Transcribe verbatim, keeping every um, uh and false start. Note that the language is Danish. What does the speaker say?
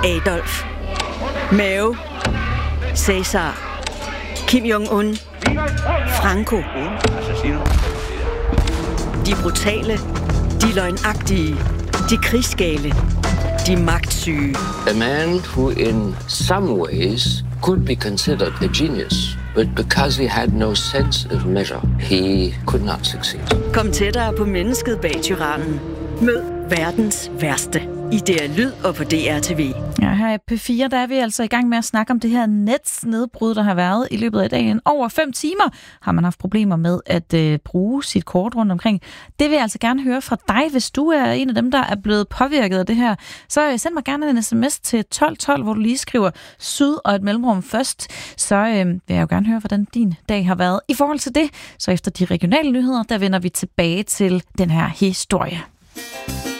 Adolf, Mao, Cæsar, Kim Jong-un, Franco. De brutale, de løgnagtige, de krigsgale, de magtsyge. A man who in some ways could be considered a genius, but because he had no sense of measure, he could not succeed. Kom tættere på mennesket bag tyrannen. Mød verdens værste i D R Lyd og på D R T V. Ja, her i P fire, der er vi altså i gang med at snakke om det her netsnedbrud, der har været i løbet af dagen. Over fem timer har man haft problemer med at øh, bruge sit kort rundt omkring. Det vil jeg altså gerne høre fra dig, hvis du er en af dem, der er blevet påvirket af det her. Så øh, send mig gerne en sms til tolv tolv, hvor du lige skriver syd og et mellemrum først. Så øh, vil jeg jo gerne høre, hvordan din dag har været. I forhold til det, så efter de regionale nyheder, der vender vi tilbage til den her historie.